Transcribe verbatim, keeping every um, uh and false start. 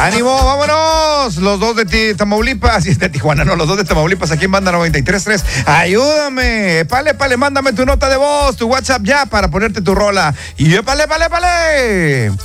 ¡Ánimo, vámonos! Los dos de ti, Tamaulipas, y de Tijuana, no, los dos de Tamaulipas, aquí en Banda noventa y tres punto tres. Ayúdame, pale, pale, mándame tu nota de voz, tu WhatsApp ya para ponerte tu rola. Y yo, pale, pale, pale.